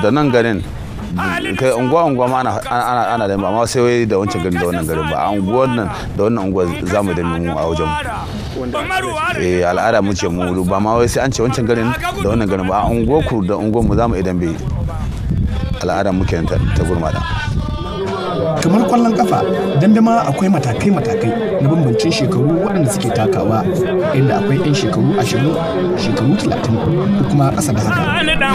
da nan garin kai unguwa ma ana da amma sai wai da wancan garin da wannan garin ba a unguwar nan da wannan unguwar za mu da mu a wajen mu al'ada mu ce mu ba ma wai sai an ce wancan garin da wannan garin ba a unguwar ku da unguwar mu za mu idan bai al'ada muke ta gurmada. Kamar kwallon kafa dambe ma akwai matakai na bambancin shekaru waɗanda suke takawa, inda akwai 'yan shekaru 20, shekaru 30 ko kuma ƙasa da haka.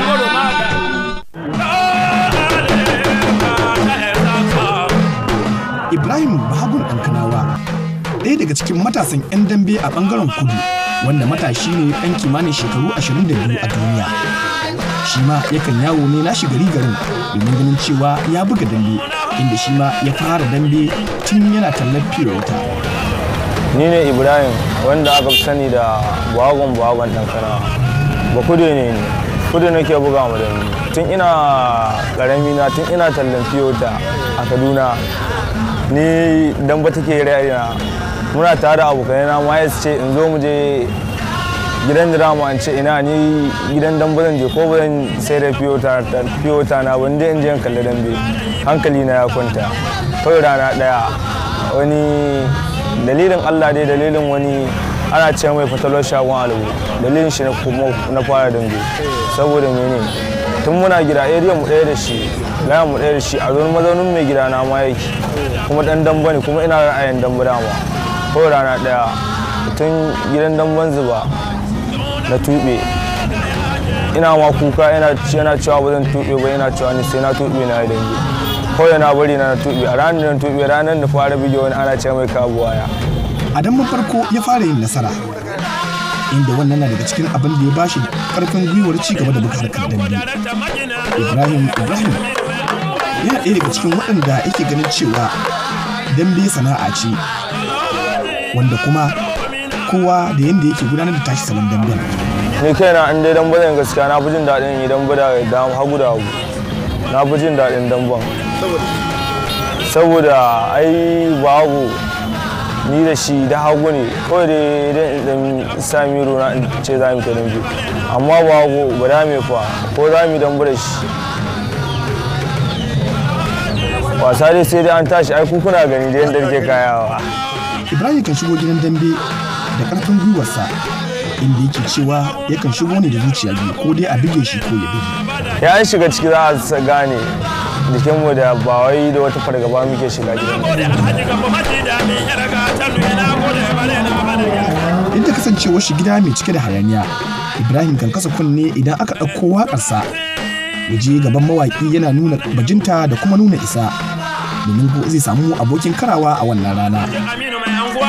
Ibrahim Bahagun Ɗankanawa, ɗaya daga cikin matasan 'yan dambe a ɓangaren kudu, wanda matashi ne ɗan kimanin shekaru 22 a duniya. Shi ma yakan yawo ne nashi garin domin ganin cewa ya buga dambe, inda shi ma ya fara dambe tun yana tallar fiye wata. Ni ne Ibrahim, wanda aka fi sani da Bahagun Ɗankanawa. Ba kudu ne ni, kudu nake buga mu dambe. Tun ina ƙarami na, tun ina tallan fiye wata a Kaduna. Ni damba take raina, muna tare da abokanai na ma ya ce in zo mu je gidan drama, an ce ina ni gidan dambe zan je ko ba zan sai da fiyota na ban dai in je in kalli dambe. Hankali na ya kwanta. Kawai rana daya wani dalilin Allah dai dalilin wani ana ce mai fatalar shagon alabu, dalilin shi na fara dambe. Saboda mene tun muna gida area mu ɗaya da shi, laya mu ɗaya da shi, a zuwan mazaunin mai gida na ma yake, kuma ɗan damba ne, kuma ina ra'ayin damba dama. Kawai rana ɗaya tun gidan damban zuba na tuɓe, ina ma kuka yana cewa ba zan tuɓe ba, yana cewa ni sai na tuɓe na yi dambe. Kawai na bari na tuɓe, a ranar da na tuɓe ranar da fara bige wani ana ce mai kabuwaya. A damban farko ya fara yin nasara, inda wannan na daga cikin abin da ya bashi karfin gwiwar ci gaba da buga harkar dambe. Ibrahim yana ɗaya daga cikin waɗanda yake ganin cewa dambe sana'a ce, wanda kuma kowa da yanda yake gudanar da tashi salon damben. Ni kaina an dai dambe zan gaskiya na fi jin daɗin yi dambe da hagu da hagu, na fi jin daɗin damben. Saboda ai babu ni da shi da hagu ne, kawai da sami rona in ce za mu ta dambe, amma babu ba da me fa ko za mu dambe da shi. Wasa dai sai dai an tashi, ai kuna gani da yadda ke kayawa. Ibrahim kan shigo gidan dambe da karfin gwiwarsa, inda yake cewa yakan shigo ne da zuciya biyu, ko dai a bige shi ko ya bige. Ya an shiga ciki za a gane jikinmu da ba wai da wata fargaba muke shiga gidan. Inda kasancewar shi gida mai cike da hayaniya, Ibrahim kan kasa kunne idan aka ɗauko waƙarsa ya je gaban mawaƙi yana nuna bajinta da kuma nuna isa, domin ko zai samu abokin karawa a wannan rana.